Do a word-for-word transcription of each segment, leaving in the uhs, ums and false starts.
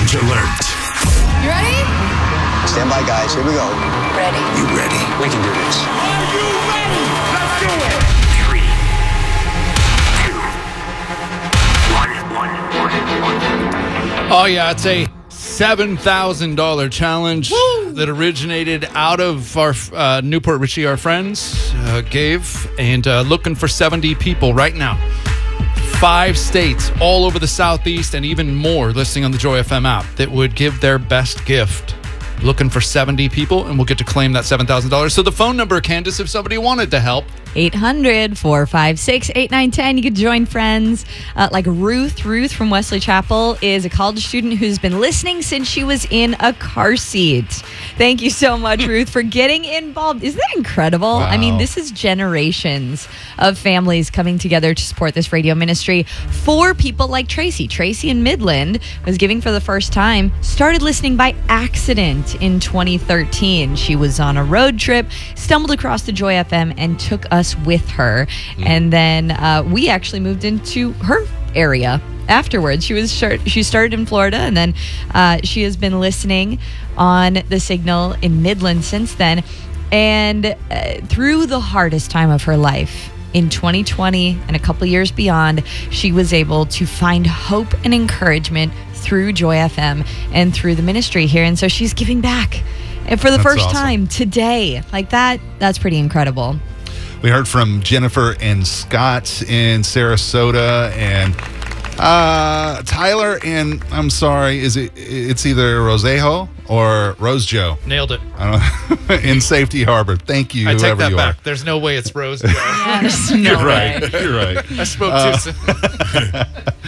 Challenge alert. You ready? Stand by, guys. Here we go. Ready. You ready? We can do this. Are you ready? Let's do it. Three, two, one, one, one, one. Oh, yeah, it's a seven thousand dollars challenge Woo! that originated out of our uh, Newport Richie, our friends, uh, gave, and uh, looking for seventy people right now. Five states all over the Southeast and even more listening on the Joy F M app that would give their best gift. Looking for seventy people, and we'll get to claim that seven thousand dollars. So the phone number, Candace, if somebody wanted to help. eight hundred, four five six, eight nine one zero. You could join friends uh, like Ruth. Ruth from Wesley Chapel is a college student who's been listening since she was in a car seat. Thank you so much, Ruth, for getting involved. Isn't that incredible? Wow. I mean, this is generations of families coming together to support this radio ministry for people like Tracy. Tracy in Midland was giving for the first time, started listening by accident in twenty thirteen. She was on a road trip, stumbled across the Joy F M, and took us with her. Mm. And then uh, we actually moved into her area afterwards. She was she started in Florida, and then uh, she has been listening on the signal in Midland since then. And uh, through the hardest time of her life, in twenty twenty and a couple years beyond, she was able to find hope and encouragement through Joy F M and through the ministry here. And so she's giving back. And for the That's first awesome. time today, like that, that's pretty incredible. We heard from Jennifer and Scott in Sarasota, and uh, Tyler and, I'm sorry, is it? It's either Rosejo or Rose Joe. Nailed it. I don't know. In Safety Harbor. Thank you, I take whoever that you back. are. There's no way it's Rose Joe. Yeah, there's no You're way. right. You're right. I spoke Uh, too soon.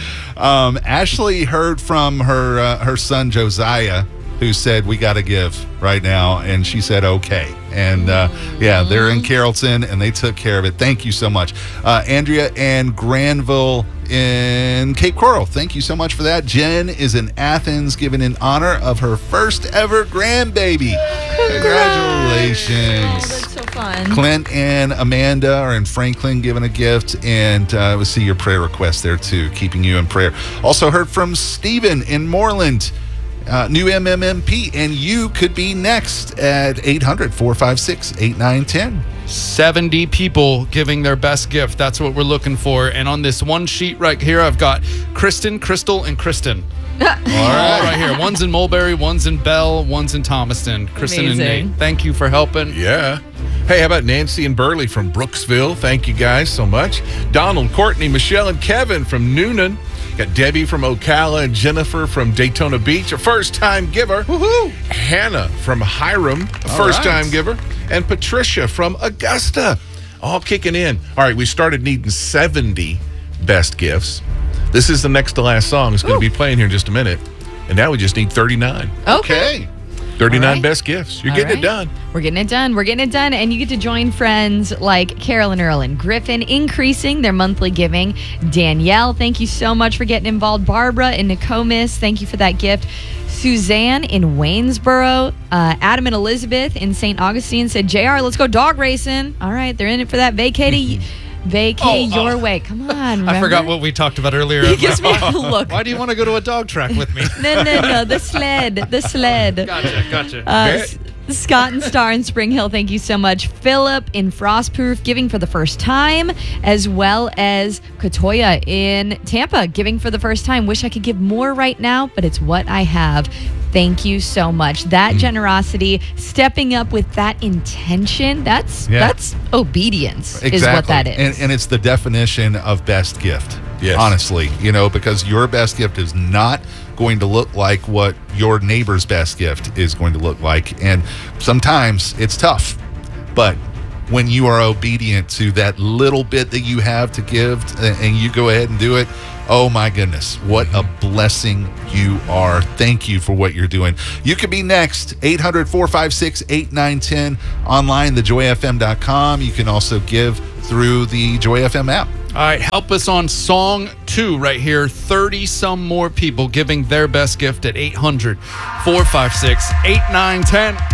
Um, Ashley heard from her uh, her son Josiah, who said, we got to give right now. And she said, okay. And uh, yeah, they're in Carrollton, and they took care of it. Thank you so much. Uh, Andrea and Granville in Cape Coral, thank you so much for that. Jen is in Athens, giving in honor of her first ever grandbaby. Congratulations. Oh, that's so fun. Clint and Amanda are in Franklin giving a gift, and uh, we'll see your prayer request there too, keeping you in prayer. Also heard from Stephen in Moreland, uh, new M M M P, and you could be next at eight hundred, four five six, eight nine one zero. seventy people giving their best gift. That's what we're looking for. And on this one sheet right here, I've got Kristen, Crystal, and Kristen. All right. All right here. One's in Mulberry, one's in Bell, one's in Thomaston. Kristen Amazing. and Nate, thank you for helping. Yeah. Hey, how about Nancy and Burley from Brooksville? Thank you guys so much. Donald, Courtney, Michelle, and Kevin from Noonan. Got Debbie from Ocala and Jennifer from Daytona Beach, a first-time giver. Woohoo! Hannah from Hiram, a All first-time right. giver. And Patricia from Augusta, all kicking in. All right, we started needing seventy best gifts. This is the next to last song. It's going to be playing here in just a minute. And now we just need thirty-nine. Okay. thirty-nine All right. best gifts. You're All getting right. it done. We're getting it done. We're getting it done. And you get to join friends like Carolyn Earl and Griffin, increasing their monthly giving. Danielle, thank you so much for getting involved. Barbara in Nokomis, thank you for that gift. Suzanne in Waynesboro. Uh, Adam and Elizabeth in Saint Augustine said, J R, let's go dog racing. All right, they're in it for that. Vacate, vacate Oh, your oh. way. Come on, I forgot remember? what we talked about earlier. He gives me a look. Why do you want to go to a dog track with me? No, no, no. The sled. The sled. Gotcha, gotcha. Uh, Bet. S- Scott and Star in Spring Hill, thank you so much. Philip in Frostproof, giving for the first time, as well as Katoya in Tampa, giving for the first time. Wish I could give more right now, but it's what I have. Thank you so much. That generosity, stepping up with that intention, that's Yeah. that's obedience Exactly. is what that is. And, and it's the definition of best gift. Yes. Honestly, you know, because your best gift is not going to look like what your neighbor's best gift is going to look like. And sometimes it's tough. But when you are obedient to that little bit that you have to give and you go ahead and do it, oh my goodness, what a blessing you are. Thank you for what you're doing. You could be next, eight hundred, four five six, eight nine one zero, online, the joy f m dot com. You can also give through the Joy F M app. All right, help us on song two right here. thirty some more people giving their best gift at eight hundred, four five six, eight nine one zero.